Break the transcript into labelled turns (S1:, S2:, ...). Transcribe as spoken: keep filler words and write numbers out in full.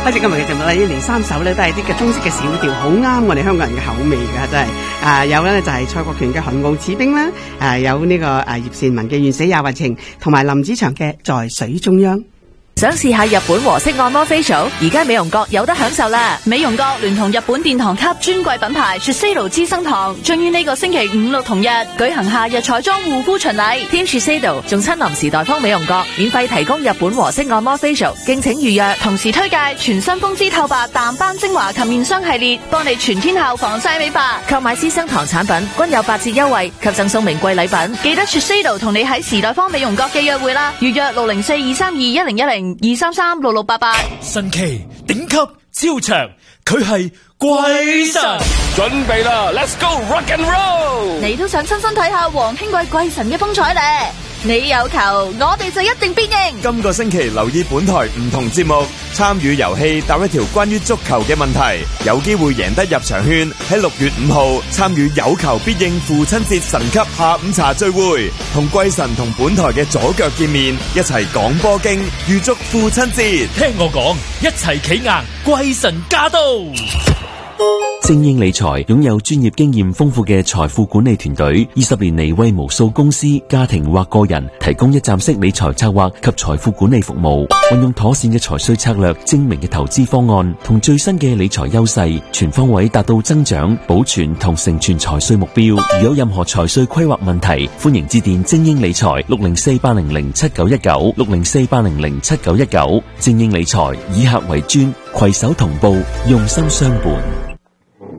S1: 開始今日嘅節目咧，呢連三首咧都係啲嘅中式嘅小調，好啱我哋香港人嘅口味㗎，真係。啊，有咧就係蔡國權嘅《寒傲此冰》啦，啊有呢個啊葉倩文嘅《願死也為情》，同埋林子祥嘅《在水中央》。
S2: 想試下日本和式按摩 facial， 而家美容閣有得享受啦！美容閣聯同日本殿堂級專櫃品牌 Shiseido 資生堂，將於呢個星期五六同日舉行夏日彩妝護膚巡禮。Team Shiseido 仲親臨時代方美容閣，免費提供日本和式按摩 facial， 敬請預約。同時推介全新風姿透白淡斑精華及面霜系列，幫你全天候防曬美白。購買資生堂產品均有八折優惠，及贈送名貴禮品。記得 Shiseido 同你喺時代方美容閣嘅約會啦！預約六零四二三二一零一零。二三三六六八八，
S3: 神奇頂級超長，佢係鬼神，
S4: 準備啦 ，Let's go rock and roll！
S2: 你都想親身睇下黃興貴鬼神嘅風采咧？你有球，我哋就一定必贏。
S5: 今個星期留意本台唔同節目，參與遊戲答一條關於足球嘅問題，有機會贏得入場券。喺六月五號參與有球必應父親節神級下午茶聚會，同貴神同本台嘅左腳見面，一齊講波經，預祝父親節。
S3: 聽我講，一齊企硬，貴神駕到！
S6: 精英理財擁有專業經驗豐富嘅財富管理團隊，二十年嚟為無數公司、家庭或個人提供一站式理財策劃及財富管理服務。運用妥善嘅財稅策略、精明嘅投資方案同最新嘅理財優勢，全方位達到增長、保存同成全財稅目標。如有任何財稅規劃問題，歡迎致電精英理財六零四八零零七九一九六零四八零零七九一九。精英理財以客為尊，攜手同步，用心相伴。